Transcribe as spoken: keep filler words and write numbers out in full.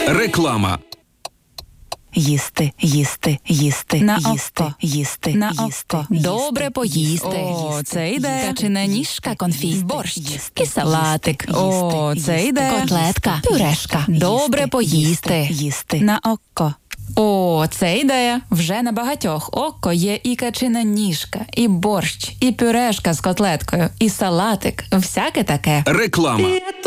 Реклама. Їсти, їсти, їсти, На їсти, око. їсти, На їсти, око. їсти, Добре поїсти. їсти, О, це їсти, ідея. їсти, Качана їсти, ніжка, конфі, борщ. їсти, І салатик. їсти, О, їсти, це їсти, ідея. Котлетка, Пюрешка. їсти, Добре їсти, поїсти. їсти. На око. О, це ідея. Вже на багатьох око є і качина ніжка, і борщ, і пюрешка з котлеткою, і салатик. Всяке таке. Реклама.